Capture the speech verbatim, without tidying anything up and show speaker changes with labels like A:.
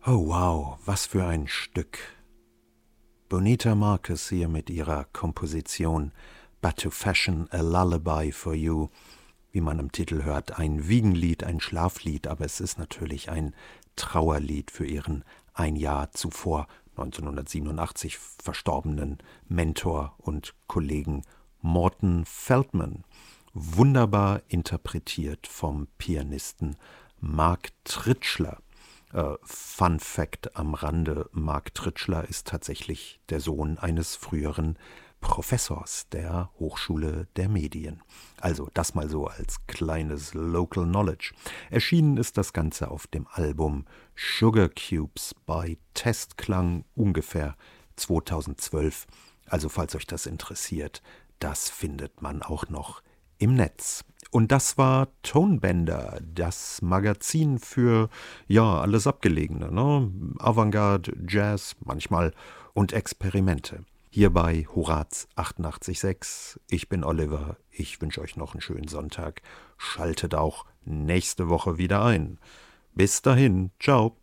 A: Oh wow, was für ein Stück. Bonita Marcus hier mit ihrer Komposition But to Fashion a Lullaby for You. Wie man im Titel hört, ein Wiegenlied, ein Schlaflied, aber es ist natürlich ein Trauerlied für ihren ein Jahr zuvor, neunzehnhundertsiebenundachtzig, verstorbenen Mentor und Kollegen Morton Feldman. Wunderbar interpretiert vom Pianisten Mark Tritschler. Äh, Fun Fact am Rande, Mark Tritschler ist tatsächlich der Sohn eines früheren Professors der Hochschule der Medien. Also das mal so als kleines Local Knowledge. Erschienen ist das Ganze auf dem Album Sugar Cubes bei Testklang ungefähr zweitausendzwölf. Also falls euch das interessiert, das findet man auch noch im Netz. Und das war Tonebender, das Magazin für, ja, alles Abgelegene, ne? Avantgarde, Jazz manchmal und Experimente. Hier bei Horaz achtundachtzig Komma sechs. Ich bin Oliver, ich wünsche euch noch einen schönen Sonntag. Schaltet auch nächste Woche wieder ein. Bis dahin, ciao.